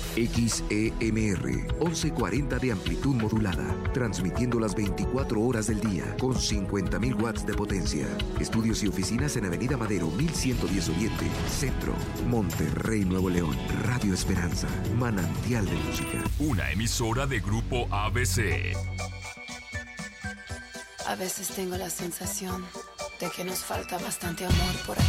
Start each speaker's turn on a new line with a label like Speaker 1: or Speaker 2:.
Speaker 1: XEMR 1140 de amplitud modulada, transmitiendo las 24 horas del día con 50.000 watts de potencia. Estudios y oficinas en Avenida Madero 1110 Oriente, Centro, Monterrey, Nuevo León. Radio Esperanza, manantial de música.
Speaker 2: Una emisora de Grupo ABC.
Speaker 3: A veces tengo la sensación de que nos falta bastante amor por aquí.